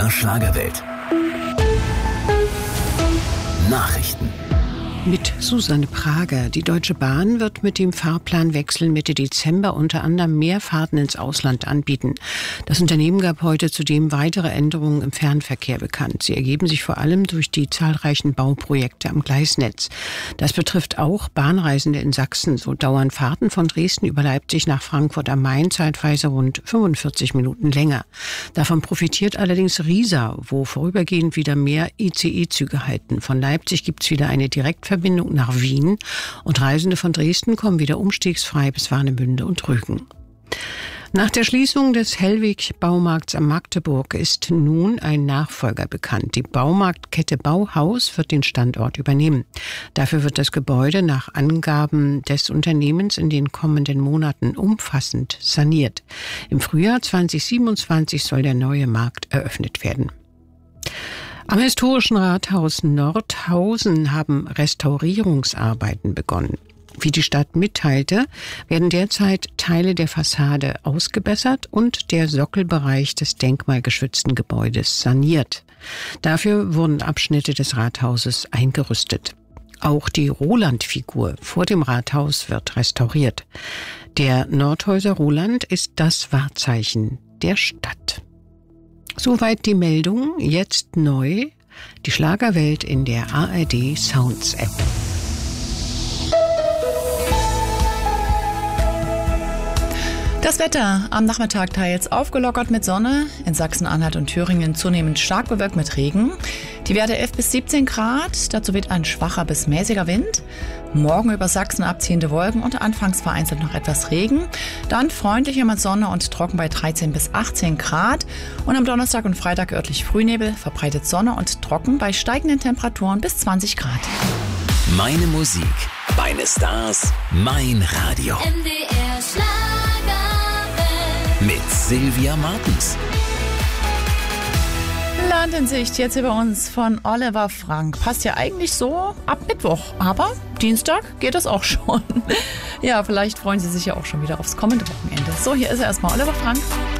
MDR Schlagerwelt. Nachrichten. Mit Susanne Prager. Die Deutsche Bahn wird mit dem Fahrplanwechsel Mitte Dezember unter anderem mehr Fahrten ins Ausland anbieten. Das Unternehmen gab heute zudem weitere Änderungen im Fernverkehr bekannt. Sie ergeben sich vor allem durch die zahlreichen Bauprojekte am Gleisnetz. Das betrifft auch Bahnreisende in Sachsen. So dauern Fahrten von Dresden über Leipzig nach Frankfurt am Main zeitweise rund 45 Minuten länger. Davon profitiert allerdings Riesa, wo vorübergehend wieder mehr ICE-Züge halten. Von Leipzig gibt es wieder eine Direktverbindung nach Wien und Reisende von Dresden kommen wieder umstiegsfrei bis Warnemünde und Rügen. Nach der Schließung des Hellwig-Baumarkts am Magdeburg ist nun ein Nachfolger bekannt. Die Baumarktkette Bauhaus wird den Standort übernehmen. Dafür wird das Gebäude nach Angaben des Unternehmens in den kommenden Monaten umfassend saniert. Im Frühjahr 2027 soll der neue Markt eröffnet werden. Am historischen Rathaus Nordhausen haben Restaurierungsarbeiten begonnen. Wie die Stadt mitteilte, werden derzeit Teile der Fassade ausgebessert und der Sockelbereich des denkmalgeschützten Gebäudes saniert. Dafür wurden Abschnitte des Rathauses eingerüstet. Auch die Roland-Figur vor dem Rathaus wird restauriert. Der Nordhäuser Roland ist das Wahrzeichen der Stadt. Soweit die Meldung, jetzt neu, die Schlagerwelt in der ARD Sounds App. Das Wetter am Nachmittag teils aufgelockert mit Sonne, in Sachsen-Anhalt und Thüringen zunehmend stark bewölkt mit Regen. Die Werte 11 bis 17 Grad, dazu weht ein schwacher bis mäßiger Wind. Morgen über Sachsen abziehende Wolken und anfangs vereinzelt noch etwas Regen. Dann freundlicher mit Sonne und trocken bei 13 bis 18 Grad. Und am Donnerstag und Freitag örtlich Frühnebel, verbreitet Sonne und trocken bei steigenden Temperaturen bis 20 Grad. Meine Musik, meine Stars, mein Radio. MDR Schlagerwelt. Mit Sylvia Martens. Land in Sicht, jetzt hier bei uns von Oliver Frank. Passt ja eigentlich so ab Mittwoch, aber Dienstag geht es auch schon. Ja, vielleicht freuen Sie sich ja auch schon wieder aufs kommende Wochenende. So, hier ist er erstmal, Oliver Frank.